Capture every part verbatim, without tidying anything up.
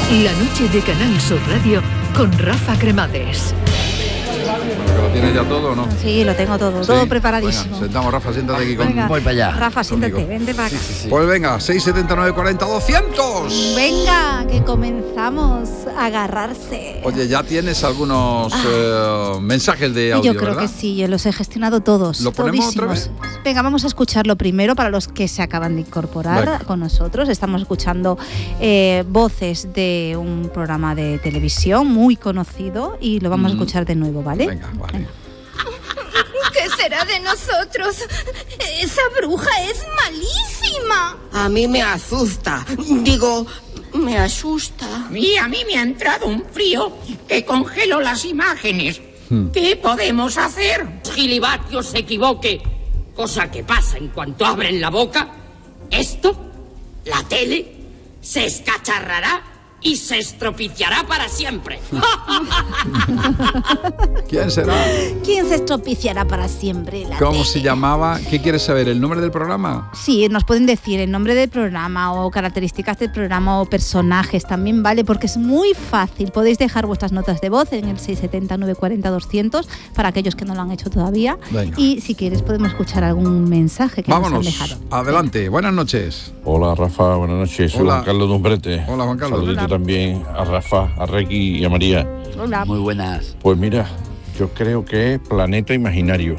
La noche de Canal Sur Radio con Rafa Cremades. ¿Lo tienes ya todo o no? Sí, lo tengo todo, ¿Sí? todo preparadísimo. Venga, sentamos, Rafa, siéntate aquí con... Venga, Voy para allá. Rafa, siéntate, conmigo. vente para acá. Sí, sí, sí. Pues venga, seis setenta y nueve cuarenta doscientos. Venga, que comenzamos a agarrarse. Oye, ya tienes algunos Ah. eh, mensajes de audio, Yo creo ¿verdad? que sí, yo los he gestionado todos. ¿Lo ponemos otra todísimos. Venga, vamos a escucharlo primero para los que se acaban de incorporar Venga. con nosotros. Estamos escuchando eh, voces de un programa de televisión muy conocido y lo vamos Mm. a escuchar de nuevo, ¿vale? Venga, vale. Venga. ¿Qué será de nosotros? Esa bruja es malísima. A mí me asusta. Digo, me asusta. Y a mí me ha entrado un frío que congelo las imágenes. Hmm. ¿Qué podemos hacer? Gilibatio se equivoque, cosa que pasa en cuanto abren la boca. Esto, la tele, se escacharrará y se estropiciará para siempre. ¿Quién será? ¿Quién se estropiciará para siempre? La ¿Cómo tele? se llamaba? ¿Qué quieres saber? ¿El nombre del programa? Sí, nos pueden decir el nombre del programa o características del programa o personajes también, ¿vale? Porque es muy fácil. Podéis dejar vuestras notas de voz en el seis setenta y nueve cuarenta doscientos para aquellos que no lo han hecho todavía. Venga. Y si quieres podemos escuchar algún mensaje que Vámonos. nos han dejado. Adelante. Buenas noches. Hola Rafa, buenas noches, soy Hola. Juan Carlos Dumbrete. Hola, Juan Carlos. Saludito Hola. también a Rafa, a Requi y a María. Hola. Muy buenas. Pues mira, yo creo que es Planeta Imaginario.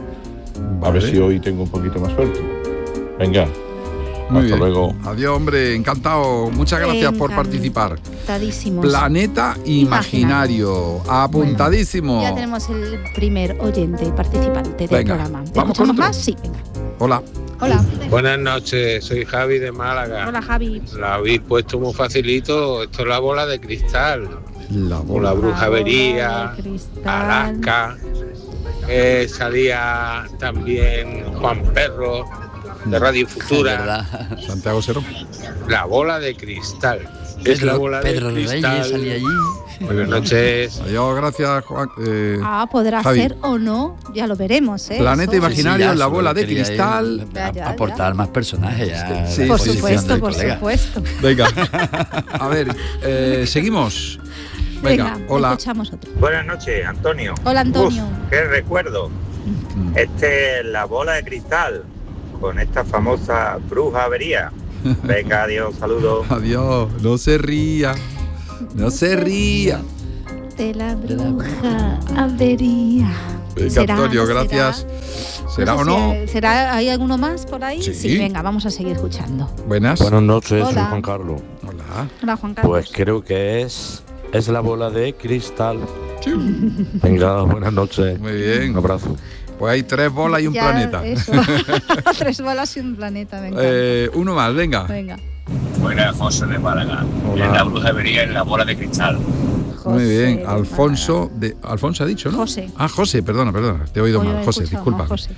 A ver Vale. si hoy tengo un poquito más suerte. Venga, Muy hasta bien. luego. Adiós, hombre. Encantado. Muchas gracias por Encantadísimos. participar. Encantadísimos. Planeta Imaginario. Apuntadísimo. Ya tenemos el primer oyente y participante del Venga, programa. ¿Te vamos con escuchamos otro. más? Sí, venga. Hola. Hola. Buenas noches, soy Javi de Málaga. Hola, Javi. La habéis puesto muy facilito, esto es la bola de cristal. La O la brujería, Alaska. Eh, salía también Juan Perro de Radio Futura. Santiago Cero. La bola de cristal. Es la Pedro, bola Pedro de Reyes cristal. salía allí. Buenas noches. Adiós, gracias, Juan. Eh, Ah, podrá Javi. ser o no, ya lo veremos, ¿eh? Planeta Eso- Imaginario, ya, la solo bola de quería cristal. ir Ya, a- ya, aportar más personajes ya. Sí, la Por sí, exposición supuesto, del por colega. supuesto. Venga. A ver, eh, seguimos. Venga, hola. Escuchamos otro. Buenas noches, Antonio. Hola, Antonio. Uf, qué recuerdo. Este es la bola de cristal con esta famosa bruja avería. Venga, adiós, saludos. Adiós. No se ría. No se ría. De la bruja avería. Venga, ¿Será, Antonio, no será? gracias. ¿Será No o sé no? si- ¿Será, ¿Hay alguno más por ahí? Sí. venga, vamos a seguir escuchando. Buenas. Buenas noches, Hola. soy Juan Carlos. Hola. Hola, Juan Carlos. Pues creo que es, es la bola de cristal. Venga, buenas noches. Muy bien. Un abrazo. Pues hay tres bolas y un Ya, planeta. eso. Tres bolas y un planeta, venga. Eh, uno más, venga. Venga. Buenas, José de Málaga. Hola. En la brujería en la bola de cristal. Muy bien. de Alfonso de Alfonso ha dicho, ¿no? José. Ah, José, perdona, perdona. Te he oído Hoy mal. lo he José, escuchado, disculpa. no, José.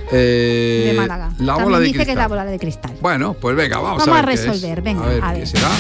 Eh, De Málaga. La También bola de dice cristal. que es la bola de cristal. Bueno, pues venga, vamos, Vamos a a ver qué resolver, es. venga, A ver, a ¿qué ver. será?